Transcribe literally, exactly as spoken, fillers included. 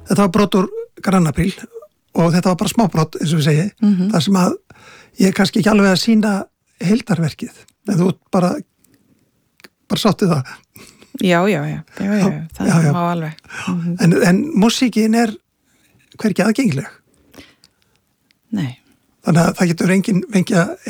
þetta var brot úr Grannapríl og þetta var bara smábrot, eins og við segi, mm-hmm. þar sem að ég er kannski ekki alveg að sýna heildarverkið, en þú bara, bara sátti það. Já, já, já, já, já, já. það já, já. má alveg. Mm-hmm. En, en músíkin er hvergi aðgengileg. Nei. Þannig að það getur enginn fengið að